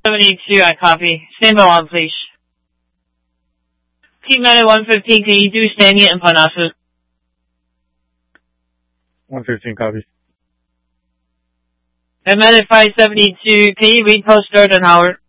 72, I copy. Stand by one, please. Team Medic 115, can you do standing in Panasu? 115, copy. And Medic 572, can you read post Jordan Howard?